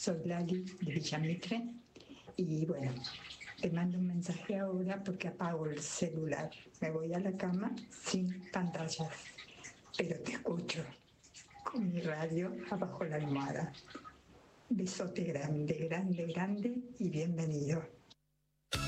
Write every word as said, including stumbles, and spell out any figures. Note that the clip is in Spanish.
soy Lali de Villamitre y bueno, te mando un mensaje ahora porque apago el celular. Me voy a la cama sin pantallas, pero te escucho con mi radio abajo la almohada. Besote grande, grande, grande y bienvenido.